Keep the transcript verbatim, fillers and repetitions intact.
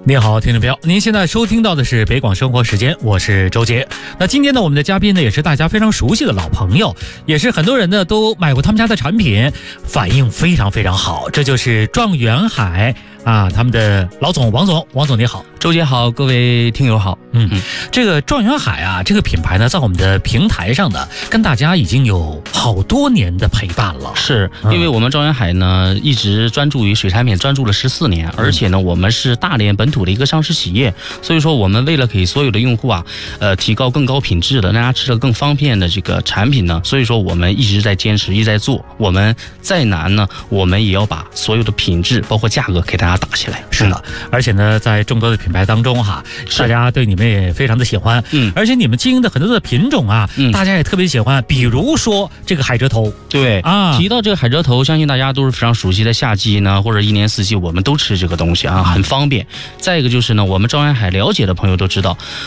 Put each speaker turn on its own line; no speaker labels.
你好，听众朋友，您现在收听到的是北广生活时间，我是周杰。那今天呢，我们的嘉宾呢也是大家非常熟悉的老朋友，也是很多人呢都买过他们家的产品，反应非常非常好。这就是状元海啊，他们的老总王总，王总你好。
周杰好，各位听友好。
嗯嗯，这个状元海啊，这个品牌呢，在我们的平台上呢，跟大家已经有好多年的陪伴了。
是因为我们状元海呢，一直专注于水产品，专注了十四年，而且呢，我们是大连本土的一个上市企业，所以说我们为了给所有的用户啊，呃，提高更高品质的，让大家吃的更方便的这个产品呢，所以说我们一直在坚持，一直在做。我们再难呢，我们也要把所有的品质，包括价格，给大家打起来。
是的，而且呢，在众多的品牌当中哈，大家对你们也非常的喜欢，嗯，而且你们经营的很多的品种啊，嗯，大家也特别喜欢，比如说这个海蜇头，
对啊，提到这个海蜇头，相信大家都是非常熟悉的，夏季呢或者一年四季我们都吃这个东西啊，很方便。再一个就是呢，我们状元海了解的朋友都知道，